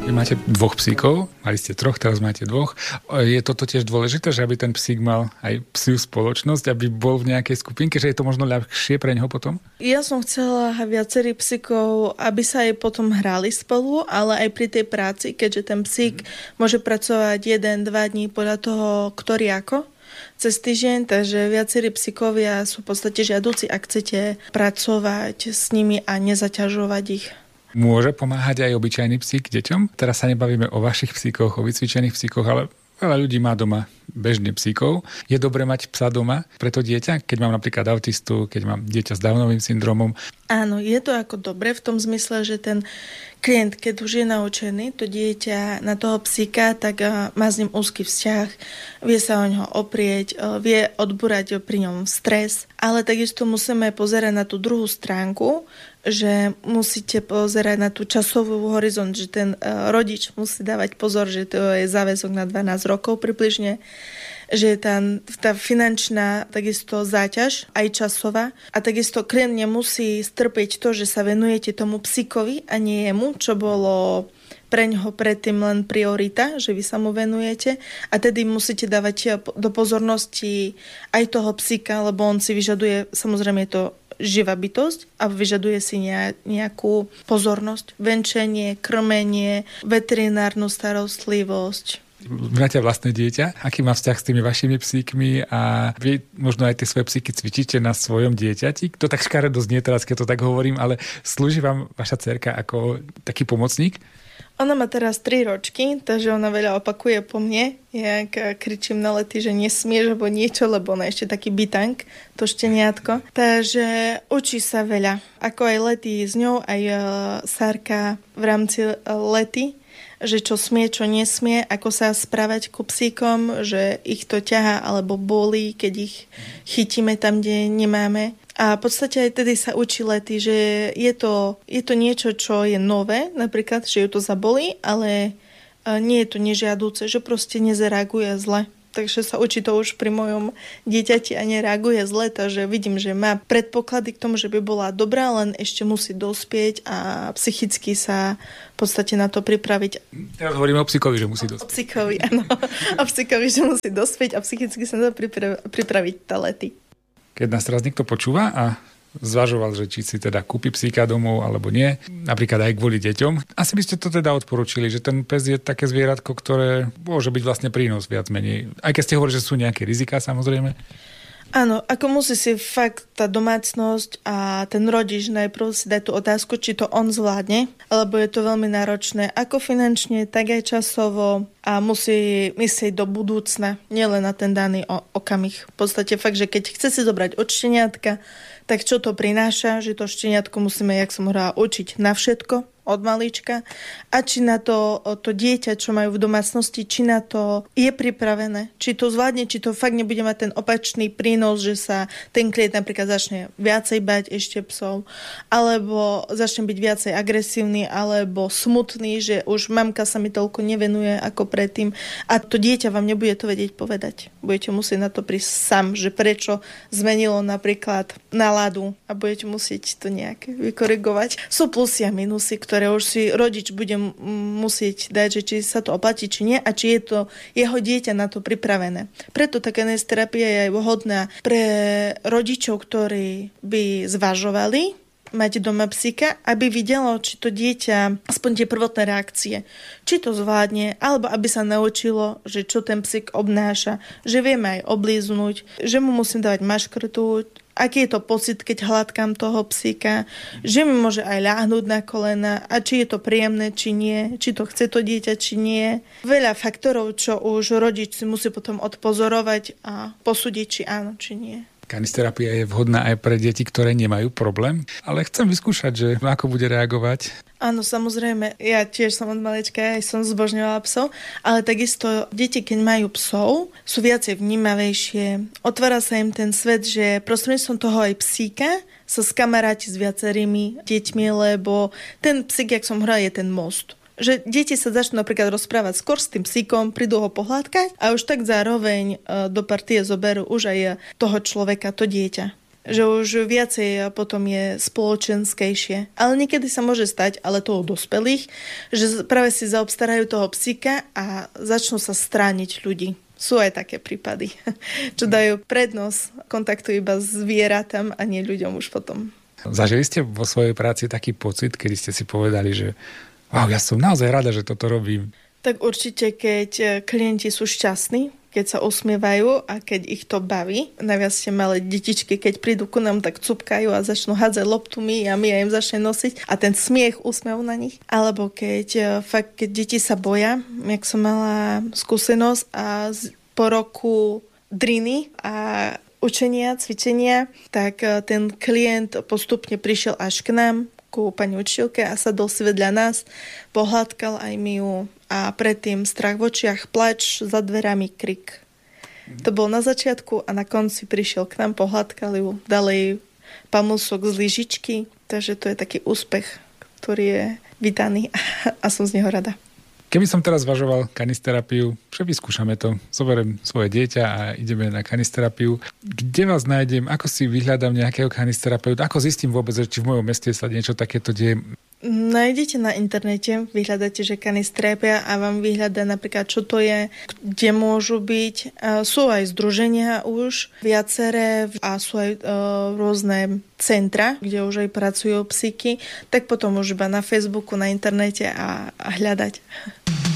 Vy máte 2 psíkov, mali ste 3, teraz máte 2. Je toto tiež dôležité, že aby ten psík mal aj psiu spoločnosť, aby bol v nejakej skupinke, že je to možno ľahšie pre neho potom? Ja som chcela viacerých psíkov, aby sa aj potom hrali spolu, ale aj pri tej práci, keďže ten psík môže pracovať 1-2 dní podľa toho, ktorý ako cez týždeň, takže viacerí psíkovia sú v podstate žiaduci, ak chcete pracovať s nimi a nezaťažovať ich. Môže pomáhať aj obyčajný psík deťom? Teraz sa nebavíme o vašich psíkoch, o vycvičených psíkoch, ale veľa ľudí má doma bežne psíkov. Je dobré mať psa doma pre to dieťa, keď mám napríklad autistu, keď mám dieťa s Downovým syndromom? Áno, je to ako dobre v tom zmysle, že ten klient, keď už je naučený, to dieťa na toho psíka, tak má s ním úzky vzťah, vie sa o ňoho oprieť, vie odbúrať pri ňom stres, ale takisto musíme pozerať na tú druhú stránku, že musíte pozerať na tú časovú horizont, že ten rodič musí dávať pozor, že to je záväzok na 12 rokov približne, že tá finančná takisto záťaž, aj časová. A takisto klient nemusí strpieť to, že sa venujete tomu psíkovi a nie jemu, čo bolo pre ňoho predtým len priorita, že vy sa mu venujete. A tedy musíte dávať do pozornosti aj toho psíka, lebo on si vyžaduje, samozrejme je to živá bytosť a vyžaduje si nejakú pozornosť. Venčenie, krmenie, veterinárnu starostlivosť. Máte vlastné dieťa? Aký má vzťah s tými vašimi psíkmi a vy možno aj tie svoje psíky cvičíte na svojom dieťati? To tak škaredo znie teraz, keď to tak hovorím, ale slúži vám vaša dcerka ako taký pomocník? Ona má teraz 3 ročky, takže ona veľa opakuje po mne. Ja kričím na Lety, že nesmieš, alebo niečo, lebo ona je ešte taký bytank, to šteniatko. Takže učí sa veľa. Ako aj Lety s ňou, aj Sárka v rámci Lety, že čo smie, čo nesmie, ako sa správať ku psíkom, že ich to ťahá alebo bolí, keď ich chytíme tam, kde nemáme. A v podstate aj tedy sa učí Lety, že je to niečo, čo je nové, napríklad, že ju to zabolí, ale nie je to nežiaduce, že proste nezareaguje zle. Takže sa učí to už pri mojom dieťati a nereaguje zle, takže vidím, že má predpoklady k tomu, že by bola dobrá, len ešte musí dospieť a psychicky sa v podstate na to pripraviť. Teraz hovoríme o psíkovi, že musí dospieť. O psíkovi, áno. O psíkovi, že musí dospieť a psychicky sa na to pripraviť tá Lety. Keď nás teraz niekto počúva a zvažoval, že či si teda kúpi psíka domov alebo nie, napríklad aj kvôli deťom. Asi by ste to teda odporučili, že ten pes je také zvieratko, ktoré môže byť vlastne prínos viac menej. Aj keď ste hovorili, že sú nejaké riziká, samozrejme. Áno, ako musí si fakt tá domácnosť a ten rodič najprv si dať tú otázku, či to on zvládne, lebo je to veľmi náročné ako finančne, tak aj časovo a musí myslieť do budúcna, nielen na ten daný okamih. V podstate fakt, že keď chce si zobrať od šteniatka, tak čo to prináša, že to šteniatko musíme, jak som hovorila, učiť na všetko od malička a či na to dieťa, čo majú v domácnosti, či na to je pripravené, či to zvládne, či to fakt nebude mať ten opačný prínos, že sa ten klient napríklad začne viacej bať ešte psov, alebo začne byť viacej agresívny, alebo smutný, že už mamka sa mi toľko nevenuje ako predtým a to dieťa vám nebude to vedieť povedať. Budete musieť na to prísť sám, že prečo zmenilo napríklad náladu a budete musieť to nejak vykorigovať. Sú plusy a minusy, ktoré už si rodič bude musieť dať, že či sa to oplatí, či nie a či je to jeho dieťa na to pripravené. Preto taká kineziterapia je aj vhodná pre rodičov, ktorí by zvažovali mať doma psíka, aby videlo, či to dieťa, aspoň tie prvotné reakcie, či to zvládne, alebo aby sa naučilo, že čo ten psík obnáša, že vieme aj oblíznuť, že mu musím dávať maškrtu, aký je to pocit, keď hladkám toho psíka, že mi môže aj ľahnúť na kolena a či je to príjemné, či nie, či to chce to dieťa, či nie. Veľa faktorov, čo už rodič si musí potom odpozorovať a posúdiť, či áno, či nie. Kanisterapia je vhodná aj pre deti, ktoré nemajú problém, ale chcem vyskúšať, že ako bude reagovať. Áno, samozrejme, ja tiež som od malička, aj som zbožňovala psov, ale takisto deti, keď majú psov, sú viacej vnímavejšie. Otvára sa im ten svet, že prostredníctvom toho aj psíka sa skamaráti s viacerými deťmi, lebo ten psík, jak som hovorila, je ten most. Že deti sa začnú napríklad rozprávať skôr s tým psíkom, prídu ho pohľadkať a už tak zároveň do partie zoberú už aj toho človeka, to dieťa. že už viacej potom je spoločenskejšie. Ale niekedy sa môže stať, ale to u dospelých, že práve si zaobstarajú toho psíka a začnú sa strániť ľudí. Sú aj také prípady, čo dajú prednosť kontaktu iba s zvieratám a nie ľuďom už potom. Zažili ste vo svojej práci taký pocit, kedy ste si povedali, že wow, ja som naozaj rada, že toto robím? Tak určite, keď klienti sú šťastní, keď sa usmievajú a keď ich to baví. Najviac ste malé detičky, keď prídu ku nám, tak cupkajú a začnú hádzať loptumi a my im začne nosiť a ten smiech, úsmev na nich. Alebo keď keď deti sa boja, jak som mala skúsenosť a po roku driny a učenia, cvičenia, tak ten klient postupne prišiel až k nám, ku pani učiteľke a sadol si vedľa nás, pohľadkal aj mi ju a predtým strach v očiach, plač, za dverami krik. To bol na začiatku a na konci prišiel k nám, pohľadkal ju, dal jej pamúsok z lyžičky, takže to je taký úspech, ktorý je vítaný a som z neho rada. Keby som teraz zvažoval kanisterapiu, že vyskúšame to, zoberiem svoje dieťa a ideme na kanisterapiu. Kde vás nájdem? Ako si vyhľadám nejakého kanisterapeuta? Ako zistím vôbec, či v mojom meste sa niečo takéto deje? Nájdete na internete, vyhľadáte, že kanisterapia a vám vyhľadá napríklad, čo to je, kde môžu byť. Sú aj združenia už viaceré a sú aj rôzne centra, kde už aj pracujú psíky, tak potom už iba na Facebooku, na internete a hľadať.